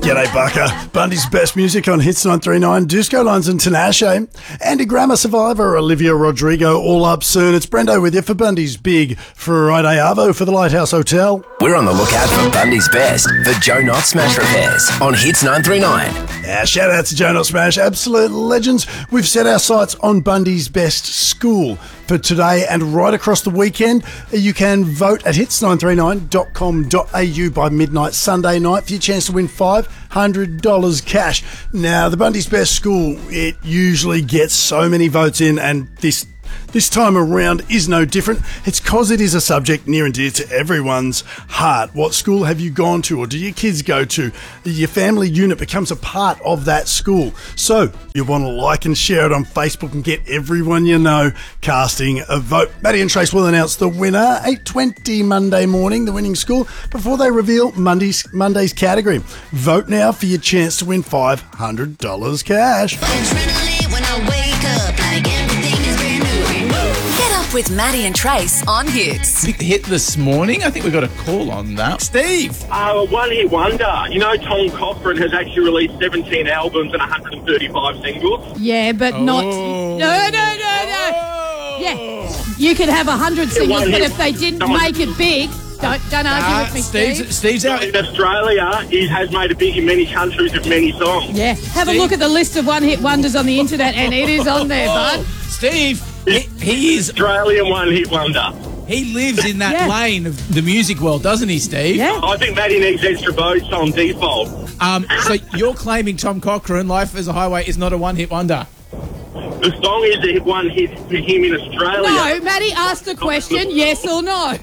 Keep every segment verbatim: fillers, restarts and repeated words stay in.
G'day, Bucker. Bundy's best music on Hits nine three nine, Disco Lines and Tinashe. Andy Grammer, Survivor, Olivia Rodrigo, all up soon. It's Brendo with you for Bundy's Big Friday Arvo for the Lighthouse Hotel. We're on the lookout for Bundy's best, the Joe Knott Smash Repairs on Hits nine three nine. Yeah, shout out to Joe Knott Smash, absolute legends. We've set our sights on Bundy's best school for today and right across the weekend. You can vote at hits nine three nine dot com dot a u by midnight Sunday night for your chance to win five hundred dollars cash. Now, the Bundy's best school, it usually gets so many votes in, and this This time around is no different. It's because it is a subject near and dear to everyone's heart. What school have you gone to, or do your kids go to? Your family unit becomes a part of that school. So you want to like and share it on Facebook and get everyone you know casting a vote. Maddie and Trace will announce the winner eight twenty Monday morning, the winning school, before they reveal Monday's, Monday's category. Vote now for your chance to win five hundred dollars cash. When I wake up, like everything is brand new. Get up with Maddie and Trace on Hits. Big hit this morning. I think we got a call on that. Steve. Uh, one hit wonder. You know, Tom Cochrane has actually released seventeen albums and one hundred thirty-five singles. Yeah, but not. Oh. No, no, no, no. Oh. Yeah, you could have a hundred singles, one but hit- if they didn't someone- make it big, don't don't argue Ah, with me, Steve's, Steve. Steve's out. In Australia, he has made it big in many countries with many songs. Yeah, have a Steve? look at the list of one-hit wonders on the internet, and it is on there, bud. Oh, Steve, he, he is. Australian one hit wonder. He lives in that Yeah. lane of the music world, doesn't he, Steve? Yeah. I think Maddie needs extra votes on default. Um. So you're claiming Tom Cochrane, "Life as a Highway," is not a one-hit wonder? The song is a one hit for him in Australia. No, Maddie asked the question, yes or no.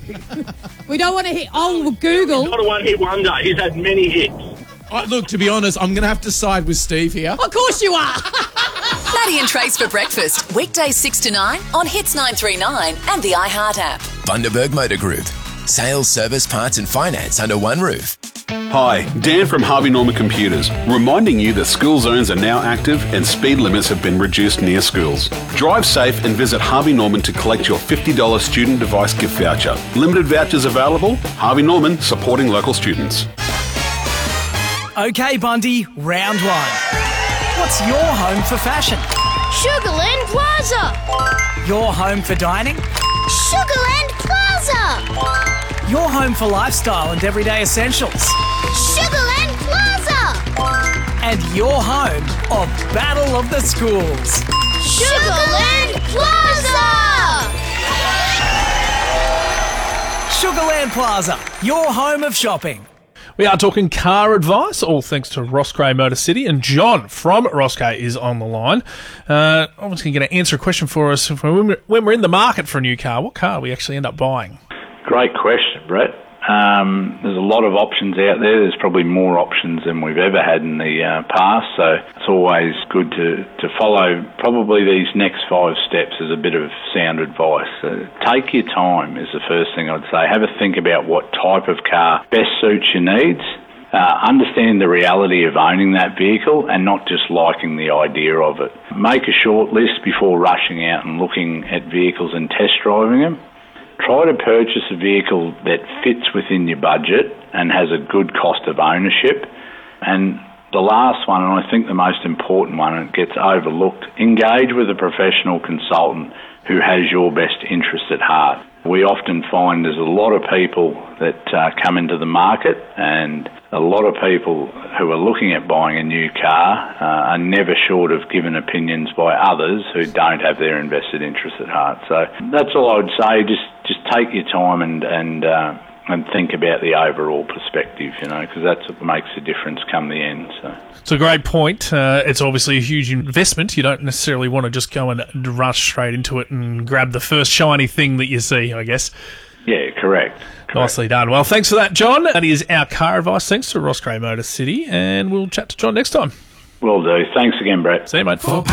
We don't want to hit. Oh, Google. Not a one hit wonder. He's had many hits. Oh, look, to be honest, I'm going to have to side with Steve here. Of course you are. Maddie and Trace for breakfast. Weekdays six to nine on Hits nine three nine and the iHeart app. Bundaberg Motor Group. Sales, service, parts and finance under one roof. Hi, Dan from Harvey Norman Computers, reminding you that school zones are now active and speed limits have been reduced near schools. Drive safe and visit Harvey Norman to collect your fifty dollars student device gift voucher. Limited vouchers available. Harvey Norman, supporting local students. Okay, Bundy, round one. What's your home for fashion? Sugarland Plaza. Your home for dining? Sugarland Plaza. Your home for lifestyle and everyday essentials? Sugarland Plaza. And your home of Battle of the Schools? Sugarland Plaza. Sugarland Plaza, your home of shopping. We are talking car advice, all thanks to Roscrea Motor City, and John from Roscrea is on the line. Uh, obviously going to answer a question for us when we're, when we're in the market for a new car. What car we actually end up buying? Great question, Brett. Um, there's a lot of options out there. There's probably more options than we've ever had in the uh, past, so it's always good to, to follow probably these next five steps as a bit of sound advice. So take your time is the first thing I'd say. Have a think about what type of car best suits your needs. Uh, understand the reality of owning that vehicle and not just liking the idea of it. Make a short list before rushing out and looking at vehicles and test driving them. Try to purchase a vehicle that fits within your budget and has a good cost of ownership. And the last one, and I think the most important one, and it gets overlooked, engage with a professional consultant who has your best interest at heart. We often find there's a lot of people that uh, come into the market, and a lot of people who are looking at buying a new car uh, are never short of giving opinions by others who don't have their invested interest at heart. So that's all I would say. Just just take your time and and uh, and think about the overall perspective, you know, because that's what makes a difference come the end. So. It's a great point. Uh, it's obviously a huge investment. You don't necessarily want to just go and rush straight into it and grab the first shiny thing that you see, I guess. Yeah, correct. correct. Nicely done. Well, thanks for that, John. That is our car advice. Thanks to Roscrea Motor City, and we'll chat to John next time. Will do. Thanks again, Brett. See you, mate.